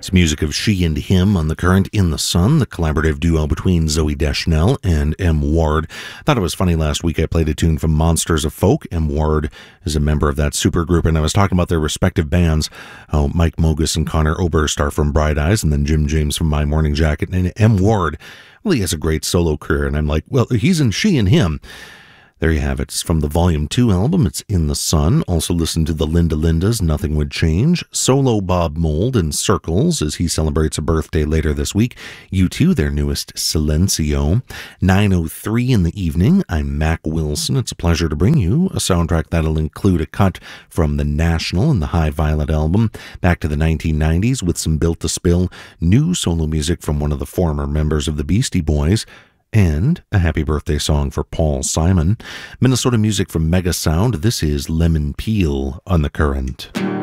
It's music of She and Him on the Current, In the Sun, the collaborative duo between Zooey Deschanel and M. Ward. Thought it was funny last week I played a tune from Monsters of Folk. M. Ward is a member of that supergroup, and I was talking about their respective bands. Mike Mogus and Connor Oberst are from Bright Eyes, and then Jim James from My Morning Jacket. And M. Ward, well, he has a great solo career, and I'm like, well, he's in She and Him. There you have it. It's from the Volume 2 album. It's In the Sun. Also listen to the Linda Lindas, Nothing Would Change. Solo Bob Mould in Circles as he celebrates a birthday later this week. U2, their newest Silencio. 9:03 in the evening. I'm Mac Wilson. It's a pleasure to bring you a soundtrack that'll include a cut from The National and the High Violet album, back to the 1990s with some Built to Spill, new solo music from one of the former members of the Beastie Boys, and a happy birthday song for Paul Simon. Minnesota music from Mega Sound. This is Lemon Peel on the Current.